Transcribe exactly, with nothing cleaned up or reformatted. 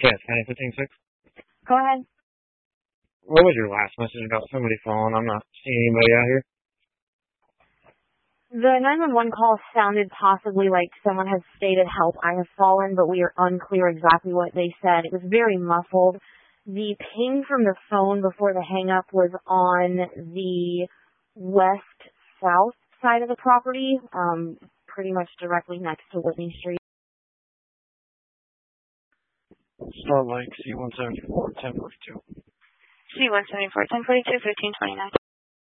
Yes, nine fifteen six. Go ahead. What was your last message about somebody falling? I'm not seeing anybody out here. The nine one one call sounded possibly like someone had stated, help, I have fallen, but we are unclear exactly what they said. It was very muffled. The ping from the phone before the hang-up was on the west-south side of the property, um, pretty much directly next to Whitney Street. Salt Lake, C one seventy-four, ten forty-two. C one seventy-four, ten forty-two, fifteen twenty-nine.